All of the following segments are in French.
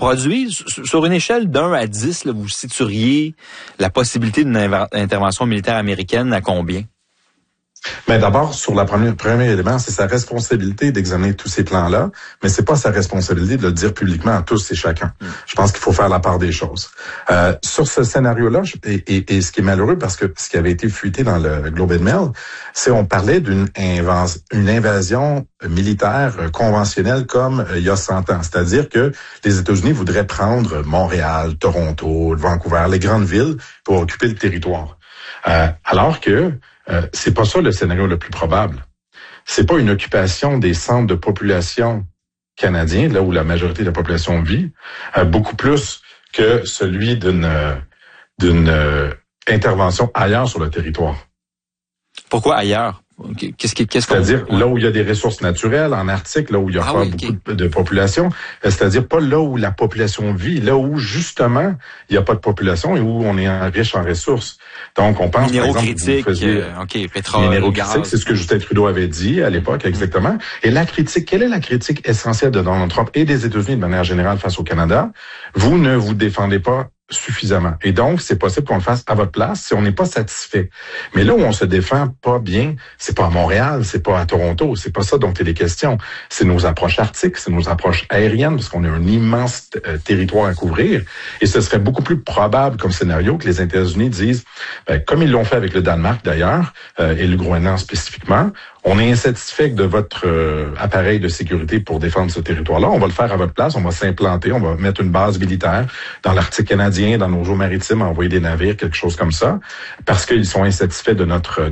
produit, sur une échelle d'1 à 10, là, vous situeriez la possibilité d'une intervention militaire américaine à combien? Mais d'abord, sur le premier élément, c'est sa responsabilité d'examiner tous ces plans-là, mais c'est pas sa responsabilité de le dire publiquement à tous et chacun. Je pense qu'il faut faire la part des choses. Sur ce scénario-là, et ce qui est malheureux, parce que ce qui avait été fuité dans le Globe and Mail, c'est on parlait d'une invasion militaire conventionnelle comme il y a 100 ans. C'est-à-dire que les États-Unis voudraient prendre Montréal, Toronto, Vancouver, les grandes villes pour occuper le territoire. Alors que c'est pas ça le scénario le plus probable. C'est pas une occupation des centres de population canadiens, là où la majorité de la population vit, beaucoup plus que celui d'une intervention ailleurs sur le territoire. Pourquoi ailleurs? C'est-à-dire là où il y a des ressources naturelles, en Arctique, là où il y a beaucoup de population, c'est-à-dire pas là où la population vit, là où justement il n'y a pas de population et où on est riche en ressources. Donc on pense minéraux par exemple critiques, pétrole, minéraux gaz. critiques, c'est ce que Justin Trudeau avait dit à l'époque exactement. Et la critique, quelle est la critique essentielle de Donald Trump et des États-Unis de manière générale face au Canada? Vous ne vous défendez pas suffisamment. Et donc, c'est possible qu'on le fasse à votre place si on n'est pas satisfait. Mais là où on se défend pas bien, c'est pas à Montréal, c'est pas à Toronto, c'est pas ça dont il est question. C'est nos approches arctiques, c'est nos approches aériennes, parce qu'on a un immense territoire à couvrir. Et ce serait beaucoup plus probable comme scénario que les États-Unis disent, comme ils l'ont fait avec le Danemark d'ailleurs, et le Groenland spécifiquement, on est insatisfait de votre appareil de sécurité pour défendre ce territoire-là. On va le faire à votre place, on va s'implanter, on va mettre une base militaire dans l'Arctique canadien, dans nos eaux maritimes, envoyer des navires, quelque chose comme ça, parce qu'ils sont insatisfaits de notre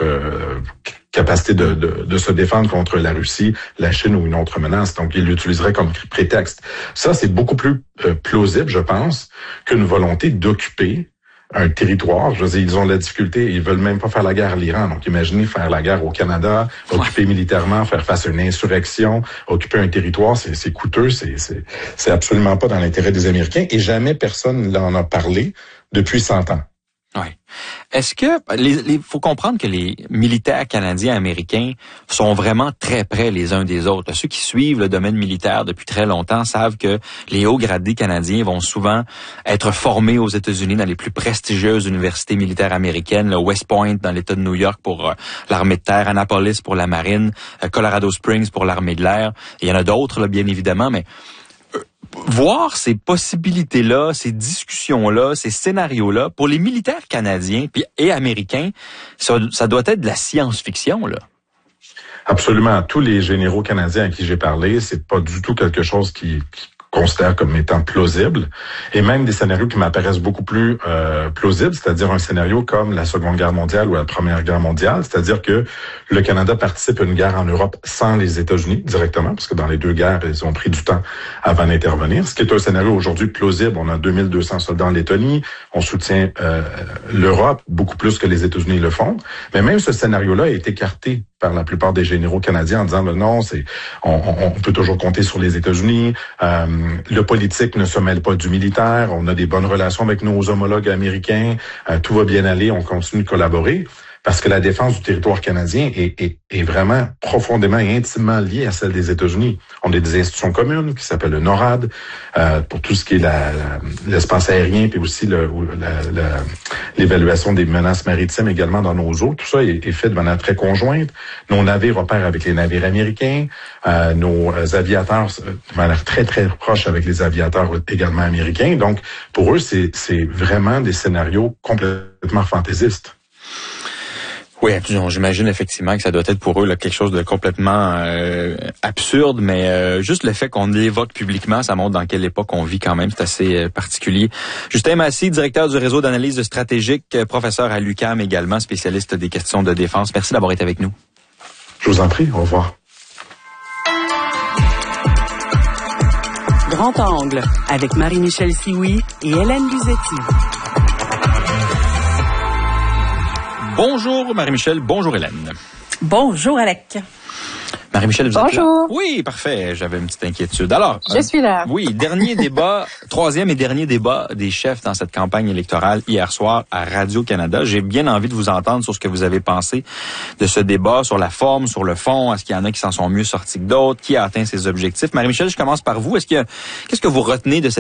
capacité de se défendre contre la Russie, la Chine ou une autre menace. Donc, ils l'utiliseraient comme prétexte. Ça, c'est beaucoup plus plausible, je pense, qu'une volonté d'occuper un territoire. Je veux dire, ils ont la difficulté, ils veulent même pas faire la guerre à l'Iran. Donc, imaginez faire la guerre au Canada, occuper militairement, faire face à une insurrection, occuper un territoire, c'est coûteux, c'est absolument pas dans l'intérêt des Américains et jamais personne n'en a parlé depuis 100 ans. Oui. Est-ce que faut comprendre que les militaires canadiens et américains sont vraiment très près les uns des autres. Ceux qui suivent le domaine militaire depuis très longtemps savent que les hauts gradés canadiens vont souvent être formés aux États-Unis dans les plus prestigieuses universités militaires américaines, le West Point dans l'État de New York pour l'armée de terre, Annapolis pour la marine, Colorado Springs pour l'armée de l'air. Il y en a d'autres là, bien évidemment, mais voir ces possibilités-là, ces discussions-là, ces scénarios-là, pour les militaires canadiens et américains, ça doit être de la science-fiction, là. Absolument. Tous les généraux canadiens à qui j'ai parlé, c'est pas du tout quelque chose qui considère comme étant plausible, et même des scénarios qui m'apparaissent beaucoup plus plausibles, c'est-à-dire un scénario comme la Seconde Guerre mondiale ou la Première Guerre mondiale, c'est-à-dire que le Canada participe à une guerre en Europe sans les États-Unis directement, parce que dans les deux guerres, ils ont pris du temps avant d'intervenir, ce qui est un scénario aujourd'hui plausible. On a 2200 soldats en Lettonie, on soutient l'Europe beaucoup plus que les États-Unis le font, mais même ce scénario-là est écarté par la plupart des généraux canadiens en disant non, on peut toujours compter sur les États-Unis. Le politique ne se mêle pas du militaire. On a des bonnes relations avec nos homologues américains. Tout va bien aller. On continue de collaborer. Parce que la défense du territoire canadien est vraiment profondément et intimement liée à celle des États-Unis. On a des institutions communes qui s'appellent le NORAD pour tout ce qui est l'espace aérien, puis aussi l'évaluation des menaces maritimes également dans nos eaux. Tout ça est fait de manière très conjointe. Nos navires opèrent avec les navires américains. Nos aviateurs de manière très, très proche avec les aviateurs également américains. Donc, pour eux, c'est vraiment des scénarios complètement fantaisistes. Oui, j'imagine effectivement que ça doit être pour eux là, quelque chose de complètement absurde, mais juste le fait qu'on l'évoque publiquement, ça montre dans quelle époque on vit quand même, c'est assez particulier. Justin Massy, directeur du réseau d'analyse stratégique, professeur à l'UQAM également, spécialiste des questions de défense. Merci d'avoir été avec nous. Je vous en prie, au revoir. Grand Angle, avec Marie-Michel Sioui et Hélène Luzetti. Bonjour Marie-Michel, bonjour Hélène. Bonjour Alec. Marie-Michel, vous êtes là? Bonjour. Oui, parfait, j'avais une petite inquiétude. Alors, je suis là. Oui, troisième et dernier débat des chefs dans cette campagne électorale hier soir à Radio-Canada. J'ai bien envie de vous entendre sur ce que vous avez pensé de ce débat, sur la forme, sur le fond. Est-ce qu'il y en a qui s'en sont mieux sortis que d'autres? Qui a atteint ses objectifs? Marie-Michel, je commence par vous. Qu'est-ce que vous retenez de cette